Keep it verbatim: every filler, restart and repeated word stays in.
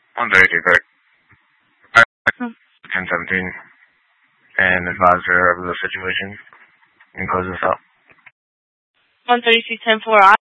one thirty-two, correct. Hmm. ten seventeen. And advise her of the situation and close this out. one thirty-two ten four